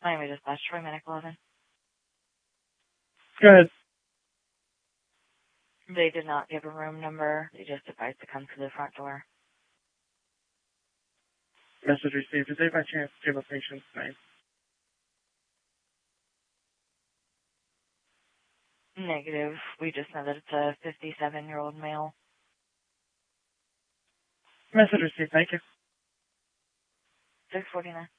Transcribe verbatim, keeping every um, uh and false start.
Miami Dispatch, Troy Medic eleven. Go ahead. They did not give a room number. They just advised to come to the front door. Message received. Did they by chance give a patient's name? Negative. We just know that it's a fifty-seven-year-old male. Message received. Thank you. six forty-nine.